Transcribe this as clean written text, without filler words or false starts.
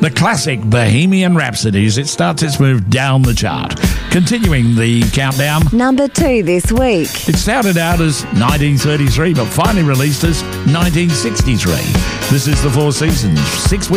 The classic Bohemian Rhapsody as it starts its move down the chart. Continuing the countdown. Number 2 this week. It started out as 1933, but finally released as 1963. This is the Four Seasons, 6 weeks.